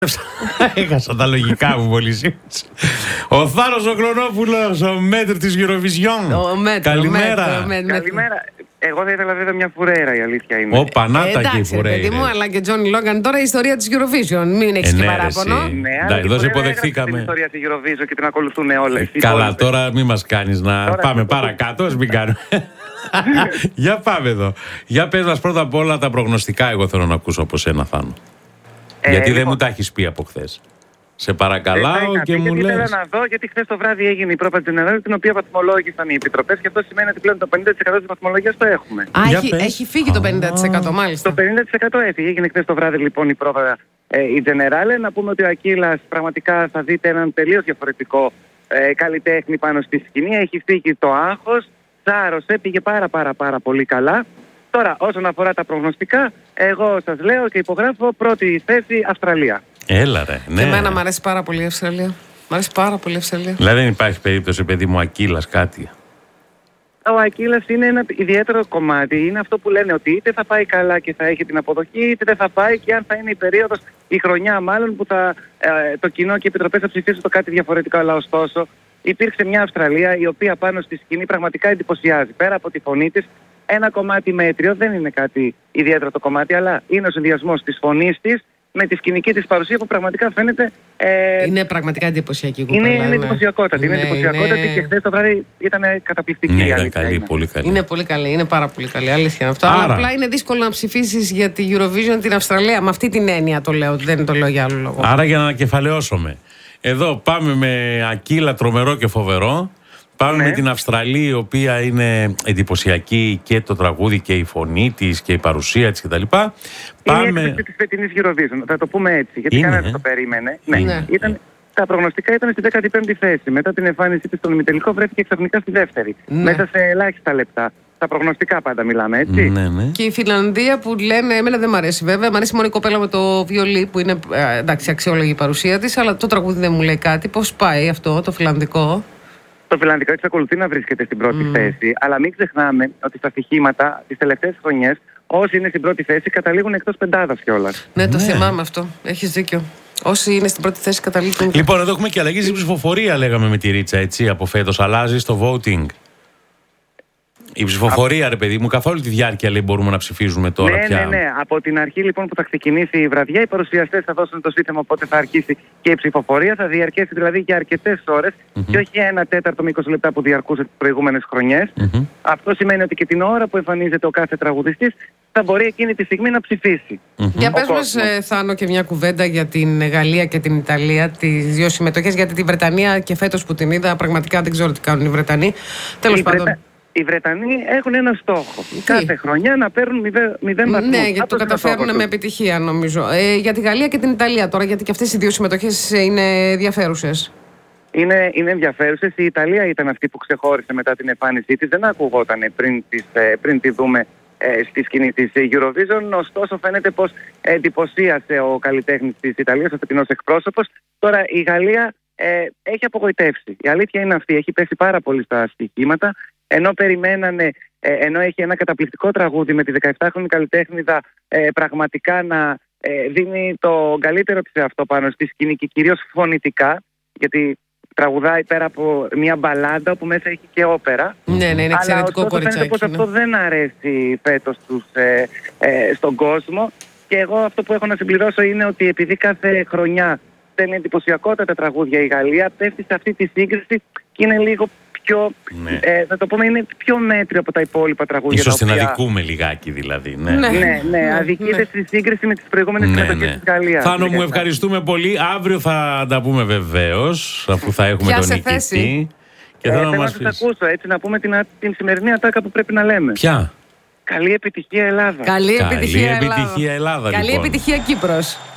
Έχασα τα λογικά μου πολύ σήμερα. Ο Θάνος ο Χρονόπουλος, ο μέτρ της Eurovision. Καλημέρα. Καλημέρα. Εγώ θα ήθελα βέβαια μια φουρέρα, η αλήθεια είναι. Ο Πανάτα και η φουρέρα. Παιδί μου, αλλά και Τζόνι Λόγκαν τώρα η ιστορία της Eurovision. Μην έχεις και παράπονο. Ναι, εδώ σε υποδεχθήκαμε. Την ιστορία της Eurovision και την ακολουθούν όλες. Καλά, τώρα μην μας κάνεις να πάμε παρακάτω, ας μην κάνουμε. Για πάμε εδώ. Για πες μας πρώτα απ' όλα τα προγνωστικά, εγώ θέλω να ακούσω από σένα, Θάνο. Γιατί δεν μου τα έχεις πει από χθες. Σε παρακαλάω και μου λες. Ήθελα να δω, γιατί χθες το βράδυ έγινε η πρόβα General, την οποία βαθμολόγησαν οι επιτροπές, και αυτό σημαίνει ότι πλέον το 50% της βαθμολογίας το έχουμε. Έχει φύγει το 50%, μάλιστα. Το 50% έφυγε. Έγινε χθες το βράδυ λοιπόν η πρόβα η General. Να πούμε ότι ο Ακύλας πραγματικά θα δείτε έναν τελείως διαφορετικό καλλιτέχνη πάνω στη σκηνή. Έχει φύγει το άγχος, σάρωσε, πήγε πάρα πολύ καλά. Τώρα, όσον αφορά τα προγνωστικά, εγώ σας λέω και υπογράφω πρώτη θέση Αυστραλία. Έλα ρε, ναι. Και εμένα μου αρέσει πάρα πολύ η Αυστραλία. Μ' αρέσει πάρα πολύ η Αυστραλία. Δηλαδή δεν υπάρχει περίπτωση, παιδί μου, Ακύλας κάτι. Ο Ακύλας είναι ένα ιδιαίτερο κομμάτι. Είναι αυτό που λένε ότι είτε θα πάει καλά και θα έχει την αποδοχή, είτε δεν θα πάει, και αν θα είναι η περίοδος, η χρονιά μάλλον, που το κοινό και οι επιτροπές θα ψηφίσουν το κάτι διαφορετικό. Αλλά ωστόσο, υπήρξε μια Αυστραλία η οποία πάνω στη σκηνή πραγματικά εντυπωσιάζει. Πέρα από τη φωνή της, ένα κομμάτι μέτριο, δεν είναι κάτι ιδιαίτερο το κομμάτι, αλλά είναι ο συνδυασμός της φωνής της με τη σκηνική της παρουσία που πραγματικά φαίνεται. Είναι πραγματικά εντυπωσιακή κουβέντα. Είναι εντυπωσιακότατη. Είναι εντυπωσιακότατη και χθες το βράδυ ήταν καταπληκτική. Ναι, ήταν καλή, πολύ καλή. Είναι πολύ καλή, είναι πάρα πολύ καλή. Αλήθεια αυτό. Αλλά απλά είναι δύσκολο να ψηφίσεις για τη Eurovision την Αυστραλία. Με αυτή την έννοια το λέω, δεν το λέω για άλλο λόγο. Άρα για να ανακεφαλαιώσουμε. Εδώ πάμε με Ακύλα τρομερό και φοβερό. Πάμε με την Αυστραλία, η οποία είναι εντυπωσιακή και το τραγούδι και η φωνή της και η παρουσία της κτλ. Πάμε... Είναι η έκπληξη της φετινής Eurovision, θα το πούμε έτσι, γιατί κανένας το περίμενε. Τα προγνωστικά ήταν στη 15η θέση. Μετά την εμφάνισή της στον ημιτελικό βρέθηκε ξαφνικά στη δεύτερη. Μέσα σε ελάχιστα λεπτά. Τα προγνωστικά πάντα μιλάμε, έτσι. Ναι. Και η Φιλανδία που λένε, εμένα δεν μ' αρέσει βέβαια. Μ' αρέσει μόνο η κοπέλα με το βιολί που είναι εντάξει, αξιόλογη η παρουσία της, αλλά το τραγούδι δεν μου λέει κάτι. Πώς πάει αυτό το φιλανδικό? Το φιλανδικό εξακολουθεί να βρίσκεται στην πρώτη θέση, αλλά μην ξεχνάμε ότι στα στοιχήματα τις τελευταίες χρονιές όσοι είναι στην πρώτη θέση καταλήγουν εκτός πεντάδας κιόλας. Ναι, το θυμάμαι αυτό. Έχεις δίκιο. Όσοι είναι στην πρώτη θέση καταλήγουν. Λοιπόν, εδώ έχουμε και αλλαγή στην ψηφοφορία, λέγαμε με τη Ρίτσα, έτσι, από φέτος. Αλλάζει στο voting. Η ψηφοφορία, ρε παιδί μου, καθ' όλη τη διάρκεια λέει μπορούμε να ψηφίζουμε τώρα πια. Ναι. Από την αρχή λοιπόν που θα ξεκινήσει η βραδιά, οι παρουσιαστές θα δώσουν το σύνθημα πότε θα αρχίσει και η ψηφοφορία. Θα διαρκέσει δηλαδή για αρκετές ώρες και όχι 1/4 με 20 λεπτά που διαρκούσε τις προηγούμενες χρονιές. Αυτό σημαίνει ότι και την ώρα που εμφανίζεται ο κάθε τραγουδιστής θα μπορεί εκείνη τη στιγμή να ψηφίσει. Για πες μας, Θάνο, και μια κουβέντα για την Γαλλία και την Ιταλία, τις δύο συμμετοχές, γιατί τη Βρετανία και φέτος που την είδα, πραγματικά δεν ξέρω τι κάνουν οι Βρετανοί. Τέλος πάντων. Οι Βρετανοί έχουν ένα στόχο. Κάθε χρονιά να παίρνουν 0 βαθμούς. Ναι, γιατί το καταφέρουν με επιτυχία, νομίζω. Για τη Γαλλία και την Ιταλία τώρα, γιατί και αυτές οι δύο συμμετοχές είναι ενδιαφέρουσες. Είναι ενδιαφέρουσες. Η Ιταλία ήταν αυτή που ξεχώρισε μετά την εμφάνισή της. Δεν ακουγόταν πριν τη δούμε στη σκηνή της Eurovision. Ωστόσο, φαίνεται πως εντυπωσίασε ο καλλιτέχνης της Ιταλίας, ο φετινός εκπρόσωπος. Τώρα η Γαλλία έχει απογοητεύσει. Η αλήθεια είναι αυτή. Έχει πέσει πάρα πολύ στα στοιχήματα. Ενώ περιμένανε, ενώ έχει ένα καταπληκτικό τραγούδι με τη 17χρονη καλλιτέχνηδα πραγματικά να δίνει το καλύτερο της αυτό πάνω στη σκηνή και κυρίως φωνητικά, γιατί τραγουδάει πέρα από μια μπαλάντα που μέσα έχει και όπερα. Ναι, είναι εξαιρετικό κοριτσάκι. Φαίνεται πως αυτό δεν αρέσει φέτος στον κόσμο, και εγώ αυτό που έχω να συμπληρώσω είναι ότι επειδή κάθε χρονιά στέλνει εντυπωσιακότατα τραγούδια η Γαλλία, πέφτει σε αυτή τη σύγκριση και είναι λίγο πιο, θα το πούμε, είναι πιο μέτριο από τα υπόλοιπα τραγούδια. Ίσως την αδικούμε λιγάκι δηλαδή. Ναι, αδικείται στη σύγκριση με τις προηγούμενες συμμετοχές της Γαλλίας. Θάνο, μου ευχαριστούμε πολύ. Αύριο θα τα πούμε βεβαίως, αφού θα έχουμε τον νικητή. Και θέλω να σας ακούσω, έτσι, να πούμε την σημερινή ατάκα που πρέπει να λέμε. Ποια? Καλή επιτυχία Ελλάδα. Καλή επιτυχία Ελλάδα. Καλή επιτυχία Κύπρος.